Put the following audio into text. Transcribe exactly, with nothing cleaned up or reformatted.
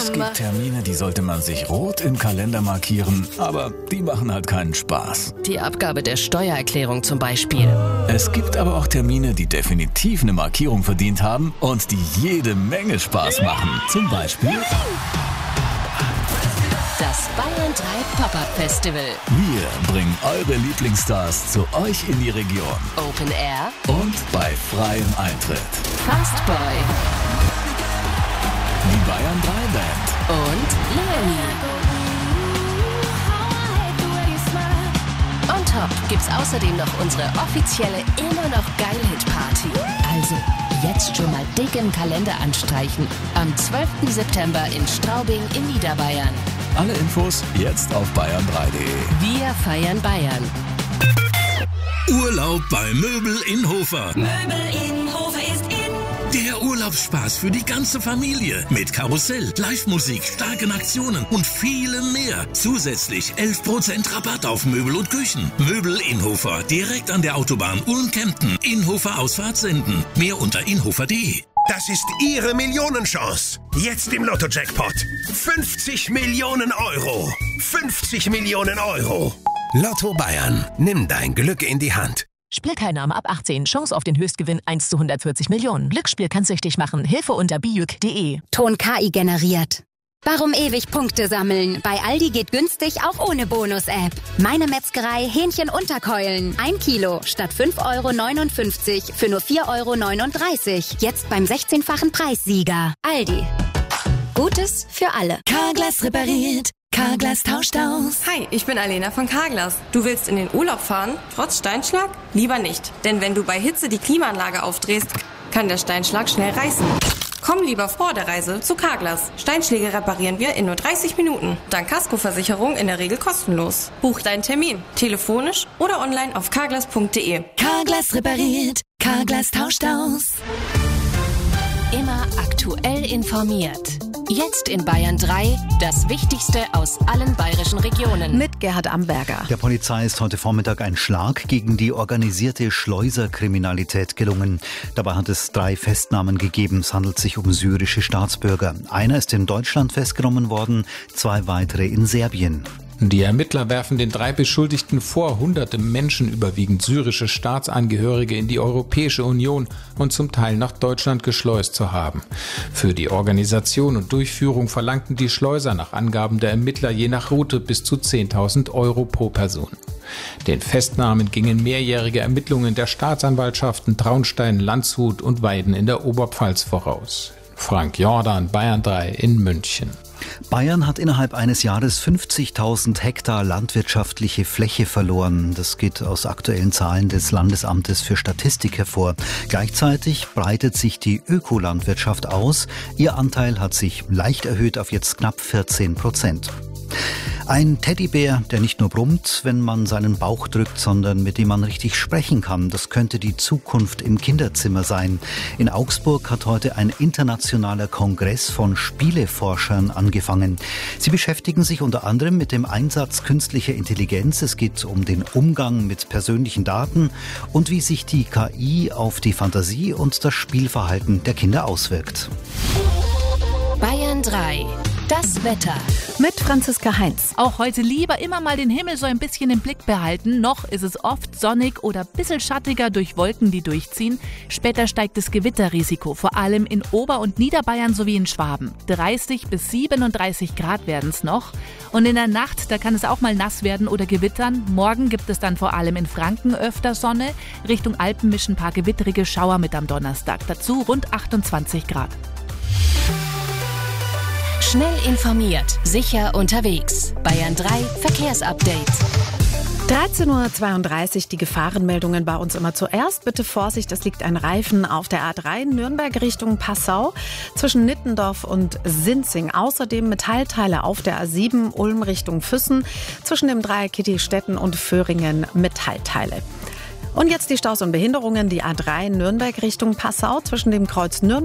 Es gibt Termine, die sollte man sich rot im Kalender markieren, aber die machen halt keinen Spaß. Die Abgabe der Steuererklärung zum Beispiel. Es gibt aber auch Termine, die definitiv eine Markierung verdient haben und die jede Menge Spaß machen. Zum Beispiel das Bayern drei Pop-Up Festival. Wir bringen eure Lieblingsstars zu euch in die Region. Open Air und bei freiem Eintritt. Fastboy. Die Bayern drei Band. Und Leonie. On top gibt's außerdem noch unsere offizielle Immer noch geil Hit Party. Also jetzt schon mal dick im Kalender anstreichen. Am zwölften September in Straubing in Niederbayern. Alle Infos jetzt auf bayern drei punkt de. Wir feiern Bayern. Urlaub bei Möbel in Hofer. Möbel in Hofer ist in. Der Urlaubsspaß für die ganze Familie. Mit Karussell, Live-Musik, starken Aktionen und vielem mehr. Zusätzlich elf Prozent Rabatt auf Möbel und Küchen. Möbel in Hofer. Direkt an der Autobahn Ulm-Kempten. Inhofer Ausfahrt senden. Mehr unter inhofer punkt de. Das ist Ihre Millionenchance. Jetzt im Lotto-Jackpot. fünfzig Millionen Euro. fünfzig Millionen Euro. Lotto Bayern. Nimm dein Glück in die Hand. Spielteilnahme ab achtzehn. Chance auf den Höchstgewinn eins zu hundertvierzig Millionen. Glücksspiel kann süchtig machen. Hilfe unter bijuk punkt de. Ton K I generiert. Warum ewig Punkte sammeln? Bei Aldi geht günstig auch ohne Bonus-App. Meine Metzgerei Hähnchenunterkeulen. Ein Kilo statt fünf Euro neunundfünfzig für nur vier Euro neununddreißig. Jetzt beim sechzehnfachen Preissieger. Aldi. Gutes für alle. Carglass repariert. Carglass tauscht aus. Hi, ich bin Alena von Carglass. Du willst in den Urlaub fahren, trotz Steinschlag? Lieber nicht. Denn wenn du bei Hitze die Klimaanlage aufdrehst, kann der Steinschlag schnell reißen. Komm lieber vor der Reise zu Carglass. Steinschläge reparieren wir in nur dreißig Minuten. Dank Kaskoversicherung in der Regel kostenlos. Buch deinen Termin, telefonisch oder online auf carglass punkt de. Carglass repariert. Carglass tauscht aus. Immer aktuell informiert. Jetzt in Bayern drei, das Wichtigste aus allen bayerischen Regionen. Mit Gerhard Amberger. Der Polizei ist heute Vormittag ein Schlag gegen die organisierte Schleuserkriminalität gelungen. Dabei hat es drei Festnahmen gegeben. Es handelt sich um syrische Staatsbürger. Einer ist in Deutschland festgenommen worden, zwei weitere in Serbien. Die Ermittler werfen den drei Beschuldigten vor, hunderte Menschen, überwiegend syrische Staatsangehörige, in die Europäische Union und zum Teil nach Deutschland geschleust zu haben. Für die Organisation und Durchführung verlangten die Schleuser nach Angaben der Ermittler je nach Route bis zu zehntausend Euro pro Person. Den Festnahmen gingen mehrjährige Ermittlungen der Staatsanwaltschaften Traunstein, Landshut und Weiden in der Oberpfalz voraus. Frank Jordan, Bayern drei in München. Bayern hat innerhalb eines Jahres fünfzigtausend Hektar landwirtschaftliche Fläche verloren. Das geht aus aktuellen Zahlen des Landesamtes für Statistik hervor. Gleichzeitig breitet sich die Ökolandwirtschaft aus. Ihr Anteil hat sich leicht erhöht auf jetzt knapp vierzehn Prozent. Ein Teddybär, der nicht nur brummt, wenn man seinen Bauch drückt, sondern mit dem man richtig sprechen kann. Das könnte die Zukunft im Kinderzimmer sein. In Augsburg hat heute ein internationaler Kongress von Spieleforschern angefangen. Sie beschäftigen sich unter anderem mit dem Einsatz künstlicher Intelligenz. Es geht um den Umgang mit persönlichen Daten und wie sich die K I auf die Fantasie und das Spielverhalten der Kinder auswirkt. Bayern drei. Das Wetter. Mit Franziska Heinz. Auch heute lieber immer mal den Himmel so ein bisschen im Blick behalten. Noch ist es oft sonnig oder ein bisschen schattiger durch Wolken, die durchziehen. Später steigt das Gewitterrisiko, vor allem in Ober- und Niederbayern sowie in Schwaben. dreißig bis siebenunddreißig Grad werden es noch. Und in der Nacht, da kann es auch mal nass werden oder gewittern. Morgen gibt es dann vor allem in Franken öfter Sonne. Richtung Alpen mischen ein paar gewitterige Schauer mit am Donnerstag. Dazu rund achtundzwanzig Grad. Schnell informiert, sicher unterwegs. Bayern drei Verkehrsupdate. dreizehn Uhr zweiunddreißig, die Gefahrenmeldungen bei uns immer zuerst. Bitte Vorsicht, es liegt ein Reifen auf der A drei Nürnberg Richtung Passau zwischen Nittendorf und Sinzing. Außerdem Metallteile auf der A sieben Ulm Richtung Füssen zwischen dem Dreieck Kittistetten und Föhringen Metallteile. Und jetzt die Staus und Behinderungen, die A drei Nürnberg Richtung Passau zwischen dem Kreuz Nürnberg